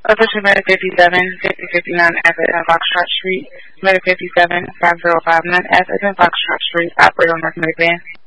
Official Medic 57, 5059 F at 10 Foxtrot Street. Medic 57, 5059 F at 10 Foxtrot Street. Operator on North Medic Van.